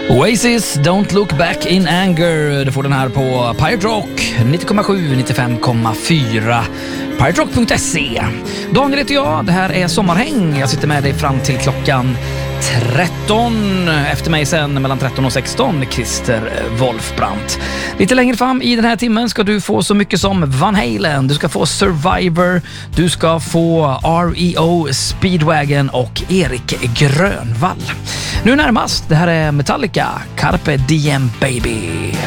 Oasis, Don't Look Back in Anger. Du får den här på Pirate Rock 90,7, 95,4. PirateRock.se. Daniel heter jag, det här är Sommarhäng. Jag sitter med dig fram till klockan 13. Efter mig sen mellan 13 och 16, Christer Wolfbrandt. Lite längre fram i den här timmen ska du få så mycket som Van Halen, du ska få Survivor, du ska få REO Speedwagon och Erik Grönvall. Nu närmast, det här är Metallica, Carpe Diem Baby.